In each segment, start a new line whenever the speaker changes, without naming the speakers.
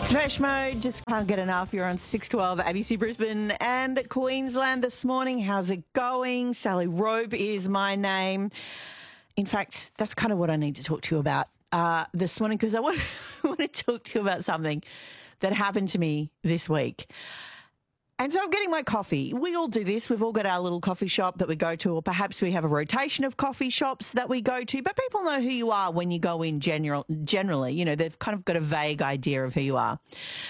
Smash Mode, just can't get enough. You're on 612 ABC Brisbane and Queensland this morning. How's it going? Sally Rope is my name. In fact, that's kind of what I need to talk to you about this morning, because I want to talk to you about something that happened to me this week. And so I'm getting my coffee. We all do this. We've all got our little coffee shop that we go to, or perhaps we have a rotation of coffee shops that we go to. But people know who you are when you go in generally. You know, they've kind of got a vague idea of who you are.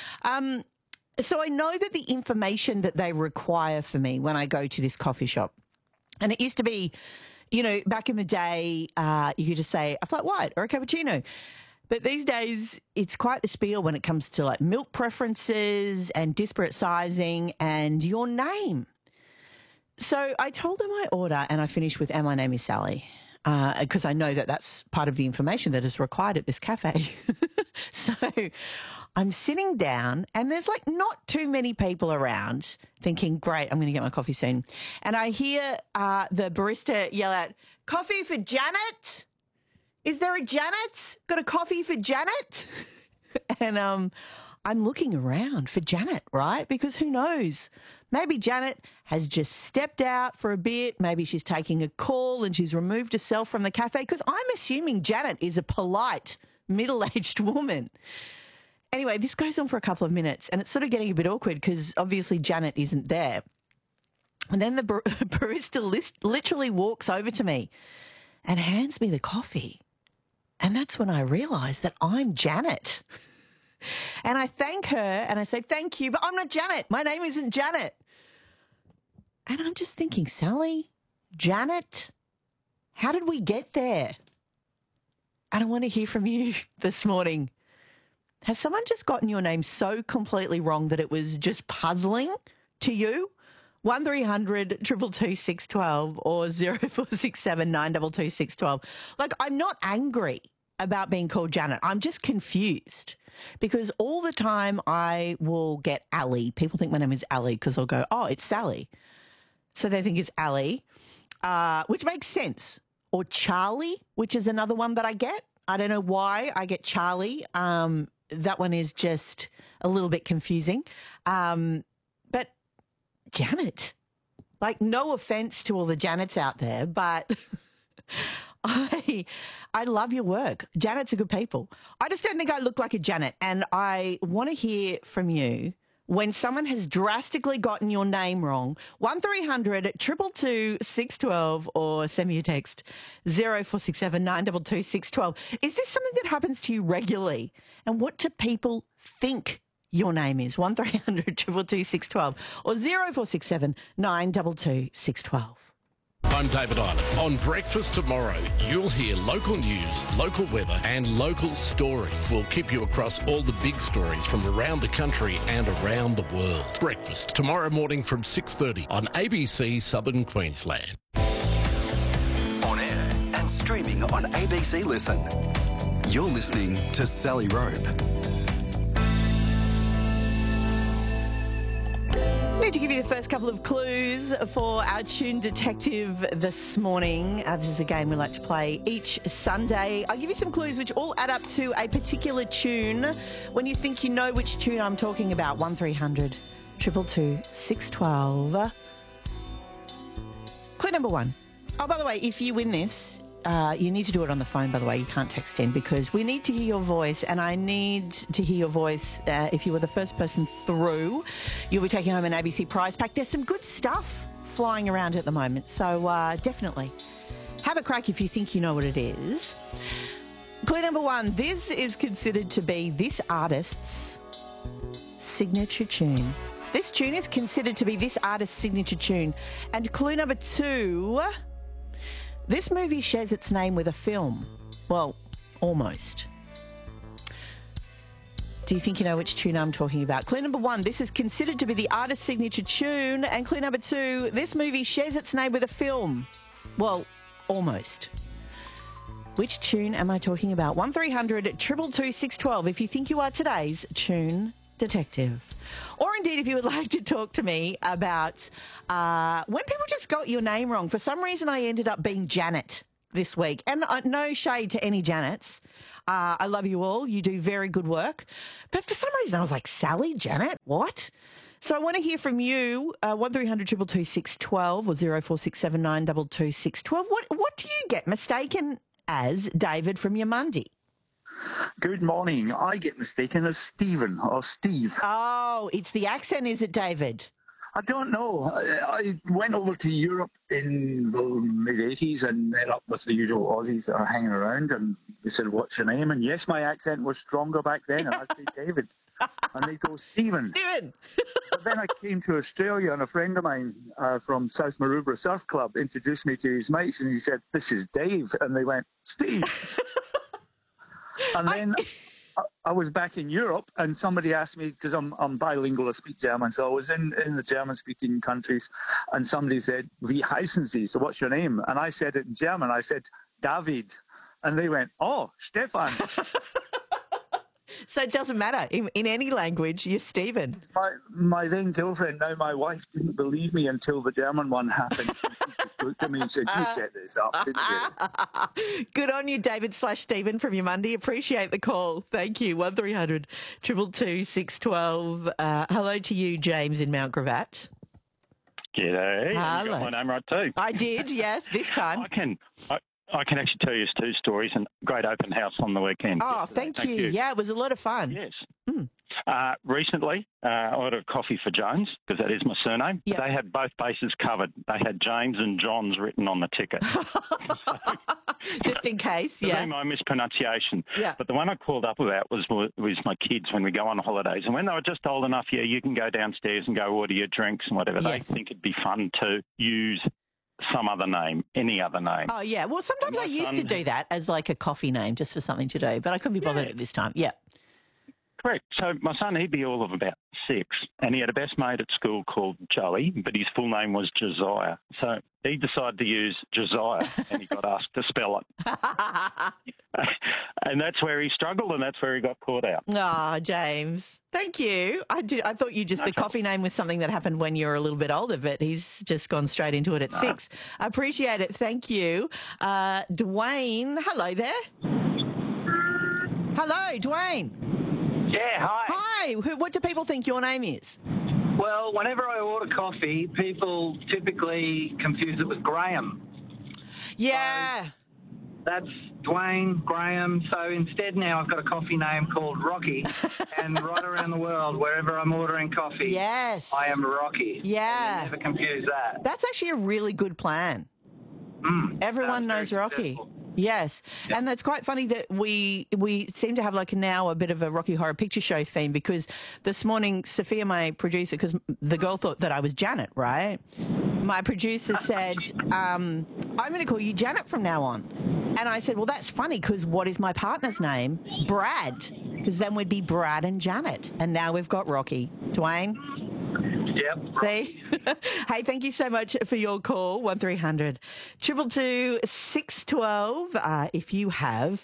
So I know that the information that they require for me when I go to this coffee shop, and it used to be, you know, back in the day, you could just say a flat white or a cappuccino. But these days, it's quite the spiel when it comes to like milk preferences and disparate sizing and your name. So I told her my order and I finished with, and my name is Sally, because I know that that's part of the information that is required at this cafe. So I'm sitting down and there's like not too many people around thinking, great, I'm going to get my coffee soon. And I hear the barista yell out, "Coffee for Janet? Is there a Janet? Got a coffee for Janet?" And I'm looking around for Janet, right? Because who knows? Maybe Janet has just stepped out for a bit. Maybe she's taking a call and she's removed herself from the cafe, because I'm assuming Janet is a polite, middle-aged woman. Anyway, this goes on for a couple of minutes and it's sort of getting a bit awkward because obviously Janet isn't there. And then the barista literally walks over to me and hands me the coffee. And that's when I realised that I'm Janet. And I thank her and I say, "Thank you, but I'm not Janet. My name isn't Janet." And I'm just thinking, Sally, Janet, how did we get there? And I want to hear from you this morning. Has someone just gotten your name so completely wrong that it was just puzzling to you? 1300 222 612 or 0467 922 612. Like, I'm not angry about being called Janet. I'm just confused because all the time I will get Ali. People think my name is Ali because I'll go, "Oh, it's Sally." So they think it's Ali, which makes sense. Or Charlie, which is another one that I get. I don't know why I get Charlie. That one is just a little bit confusing. But Janet, like, no offense to all the Janets out there, but I love your work. Janets are good people. I just don't think I look like a Janet, and I want to hear from you when someone has drastically gotten your name wrong. 1300 222 612 or send me a text 0467 922 612. Is this something that happens to you regularly? And what do people think your name is? 1300 222 612 or 0467 922 612.
I'm David Iliff. On Breakfast tomorrow, you'll hear local news, local weather and local stories. We'll keep you across all the big stories from around the country and around the world. Breakfast tomorrow morning from 6:30 on ABC Southern Queensland.
On air and streaming on ABC Listen. You're listening to Sally Rope.
Need to give you the first couple of clues for our Tune Detective this morning. This is a game we like to play each Sunday. I'll give you some clues which all add up to a particular tune. When you think you know which tune I'm talking about, 1300 222 612. Clue number one. Oh, by the way, if you win this, you need to do it on the phone, by the way. You can't text in because we need to hear your voice, and I need to hear your voice. If you were the first person through, you'll be taking home an ABC prize pack. There's some good stuff flying around at the moment, so definitely have a crack if you think you know what it is. Clue number one. This is considered to be this artist's signature tune. This tune is considered to be this artist's signature tune. And clue number two. This movie shares its name with a film. Well, almost. Do you think you know which tune I'm talking about? Clue number one, this is considered to be the artist's signature tune. And clue number two, this movie shares its name with a film. Well, almost. Which tune am I talking about? 1300 222 612 if you think you are today's Tune Detective. Or indeed, if you would like to talk to me about when people just got your name wrong. For some reason, I ended up being Janet this week. And no shade to any Janets. I love you all. You do very good work. But for some reason, I was like, Sally, Janet, what? So I want to hear from you, 1300 222 612 or 0467 222 612. What do you get mistaken as, David, from your Monday?
Good morning. I get mistaken as Stephen or Steve.
Oh, it's the accent, is it, David?
I don't know. I went over to Europe in the mid-80s and met up with the usual Aussies that are hanging around, and they said, what's your name? And yes, my accent was stronger back then, and I'd say David. And they go, Stephen.
Stephen.
But then I came to Australia, and a friend of mine from South Maroubra Surf Club introduced me to his mates, and he said, this is Dave. And they went, Steve. And then I was back in Europe, and somebody asked me, because I'm bilingual, I speak German, so I was in the German-speaking countries, and somebody said, Wie heißen Sie? So what's your name? And I said it in German. I said, David. And they went, oh, Stefan.
So it doesn't matter. In any language, you're Stephen.
My then girlfriend, now my wife, didn't believe me until the German one happened. She just looked at me and said, you set this up, didn't you?
Good on you, David/Stephen from your Monday. Appreciate the call. Thank you. 1300 222 612. Hello to you, James in Mount Gravatt.
G'day.
Hello.
You got my name right too.
I did, yes, this time.
I can actually tell you 2 stories, and great open house on the weekend.
Oh, thank you. Yeah, it was a lot of fun.
Yes. Recently, I ordered coffee for Jones, because that is my surname.
Yep.
They had both bases covered. They had James and John's written on the ticket.
Just in case,
To
yeah.
me, my mispronunciation.
Yeah.
But the one I called up about was my kids when we go on holidays. And when they were just old enough, yeah, you can go downstairs and go order your drinks and whatever.
Yes.
They think it'd be fun to use some other name, any other name.
Oh, yeah. Well, sometimes I used to do that as like a coffee name just for something to do, but I couldn't be bothered at this time. Yeah.
Correct. So my son, he'd be all of about 6, and he had a best mate at school called Joey, but his full name was Josiah. So he decided to use Josiah, and he got asked to spell it. And that's where he struggled, and that's where he got caught out.
Oh, James. Thank you. I thought the coffee name was something that happened when you were a little bit older, but he's just gone straight into it at 6. I appreciate it. Thank you. Dwayne, hello there. Hello, Dwayne.
Yeah, hi.
Hi. What do people think your name is?
Well, whenever I order coffee, people typically confuse it with Graham.
Yeah.
That's Dwayne, Graham. So instead now I've got a coffee name called Rocky. And right around the world, wherever I'm ordering coffee,
Yes.
I am Rocky.
Yeah.
And you never confuse that.
That's actually a really good plan. Everyone knows
very
Rocky.
successful.
Yes. And that's quite funny that we seem to have like now a bit of a Rocky Horror Picture Show theme, because this morning, Sophia, my producer, because the girl thought that I was Janet, right? My producer said, I'm going to call you Janet from now on. And I said, well, that's funny, because what is my partner's name? Brad. Because then we'd be Brad and Janet. And now we've got Rocky. Dwayne?
Yep.
See? Hey, thank you so much for your call. 1300 222 612. If you have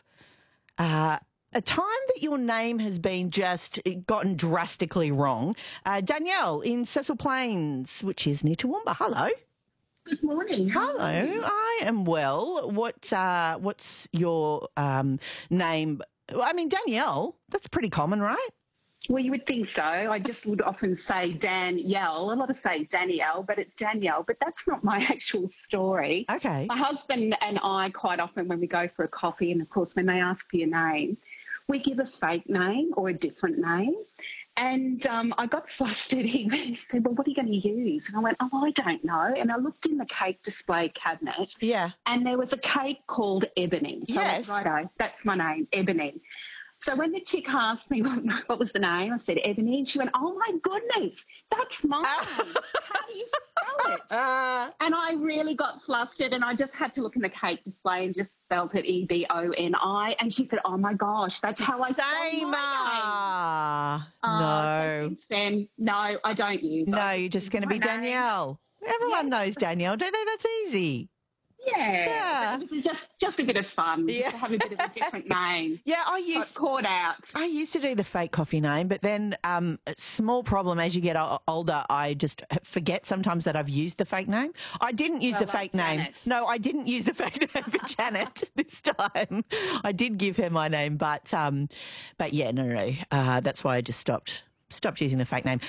a time that your name has been just gotten drastically wrong. Danielle in Cecil Plains, which is near Toowoomba. Hello.
Good morning.
Hello. I am well. What's your name? I mean, Danielle, that's pretty common, right?
Well, you would think so. I just would often say Danielle. A lot of say Danielle, but it's Danielle. But that's not my actual story.
Okay.
My husband and I quite often, when we go for a coffee, and of course when they ask for your name, we give a fake name or a different name. And I got flustered. He said, well, what are you going to use? And I went, oh, I don't know. And I looked in the cake display cabinet.
Yeah.
And there was a cake called Ebony. So
Yes.
I went, righto, that's my name, Ebony. So when the chick asked me what was the name, I said Ebony, and she went, oh, my goodness, that's mine. How do you spell it? And I really got flustered, and I just had to look in the cake display and just spelled it Eboni. And she said, oh, my gosh, that's how I spell
Same.
my name.
No.
So since then, no, I don't use it.
No, you're just going to be
My name.
Danielle. Everyone knows Danielle, don't they? That's easy.
Yeah. It was just a bit of fun.
Yeah.
To have a bit of a different name.
Yeah, I
Got caught out.
used to do the fake coffee name, but then a small problem as you get older, I just forget sometimes that I've used the fake name. I didn't use the fake name.
Janet.
No, I didn't use the fake name for Janet this time. I did give her my name, but yeah, no. That's why I just stopped using the fake name.